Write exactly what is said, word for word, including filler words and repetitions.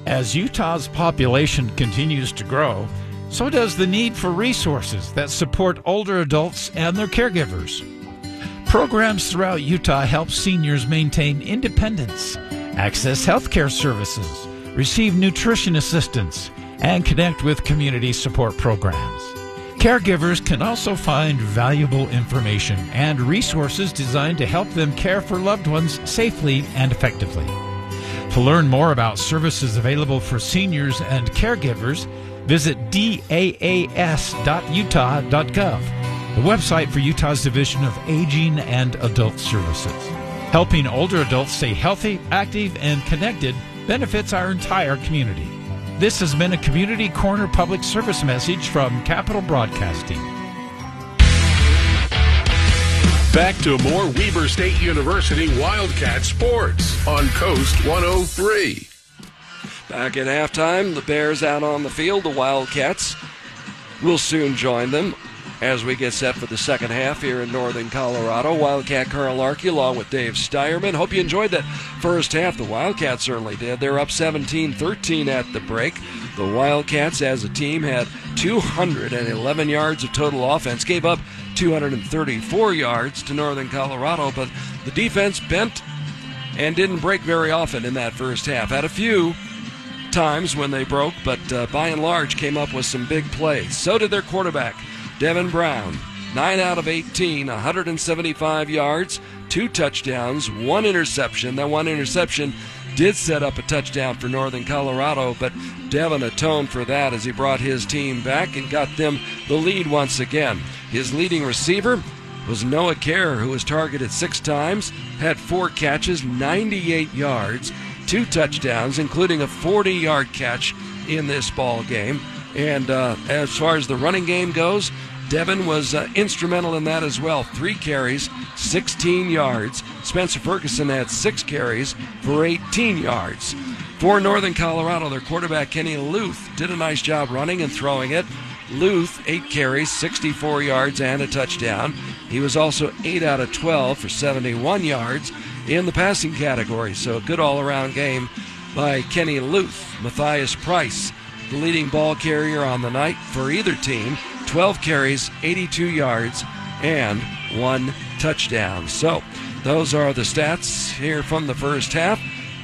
As Utah's population continues to grow, so does the need for resources that support older adults and their caregivers. Programs throughout Utah help seniors maintain independence, access healthcare services, receive nutrition assistance, and connect with community support programs. Caregivers can also find valuable information and resources designed to help them care for loved ones safely and effectively. To learn more about services available for seniors and caregivers, visit D A A S dot utah dot gov, the website for Utah's Division of Aging and Adult Services. Helping older adults stay healthy, active, and connected benefits our entire community. This has been a Community Corner public service message from Capital Broadcasting. Back to more Weber State University Wildcat sports on Coast one oh three. Back at halftime, the Bears out on the field. The Wildcats will soon join them as we get set for the second half here in northern Colorado. Wildcat Carl Larkey along with Dave Steierman. Hope you enjoyed that first half. The Wildcats certainly did. They're up seventeen thirteen at the break. The Wildcats as a team had two hundred eleven yards of total offense, gave up two hundred thirty-four yards to northern Colorado, but the defense bent and didn't break very often in that first half. Had a few times when they broke, but uh, by and large came up with some big plays. So did their quarterback, Devin Brown. nine out of eighteen, one hundred seventy-five yards, two touchdowns, one interception. That one interception did set up a touchdown for northern Colorado, but Devin atoned for that as he brought his team back and got them the lead once again. His leading receiver was Noah Kerr, who was targeted six times, had four catches, ninety-eight yards, two touchdowns, including a forty-yard catch in this ball game. And uh, as far as the running game goes, Devin was uh, instrumental in that as well. Three carries, sixteen yards. Spencer Ferguson had six carries for eighteen yards. For northern Colorado, their quarterback Kenny Luth did a nice job running and throwing it. Luth, eight carries, sixty-four yards, and a touchdown. He was also eight out of twelve for seventy-one yards in the passing category. So a good all-around game by Kenny Luth. Matthias Price, the leading ball carrier on the night for either team, twelve carries, eighty-two yards, and one touchdown. So those are the stats here from the first half.